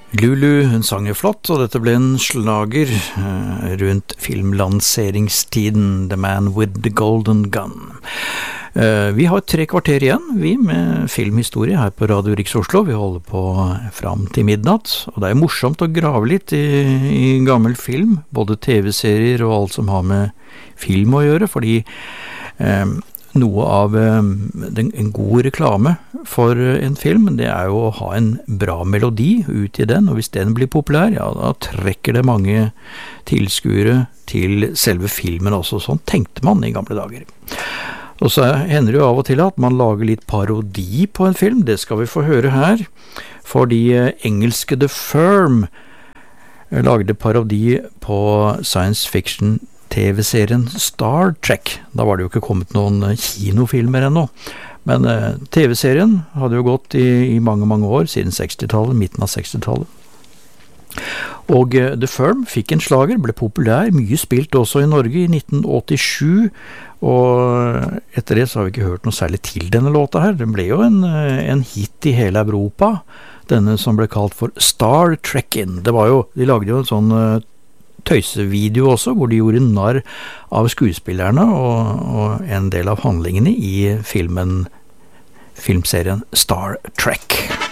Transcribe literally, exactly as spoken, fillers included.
Lulu, hun sang jo flott, og dette ble en slager eh, rundt filmlanseringstiden, The Man with the Golden Gun. Eh, vi har tre kvarter igjen, vi med filmhistorie her på Radio Riks Oslo. Vi holder på fram til midnatt, og det er morsomt å grave litt i, i gammel film, både tv-serier og alt som har med film å gjøre, fordi eh, noe av den, en god reklame for en film, det er jo å ha en bra melodi ut i den, og hvis den blir populær, ja, da trekker det mange tilskuere til selve filmen også. Sånn tenkte man i gamle dager. Og så hender det jo av og til at man lager litt parodi på en film. Det skal vi få høre her, fordi engelske The Firm lagde parodi på science fiction tv-serien Star Trek. Da var det jo ikke kommet noen kinofilmer ennå. Men eh, tv-serien hadde jo gått i, i mange, mange år, siden sekstitallet, midten av sekstitallet. Og eh, The Firm fikk en slager, ble populær, mye spilt også i Norge i nitten åttisju, og etter det så har vi ikke hørt noe særlig til denne låta her. Den ble jo en, en hit i hele Europa, denne som ble kalt for Star Trek-in. Det var jo, de lagde jo en sånn tøysevideo også, hvor de gjorde narr av skuespillerne og, og en del av handlingene i filmen, filmserien Star Trek.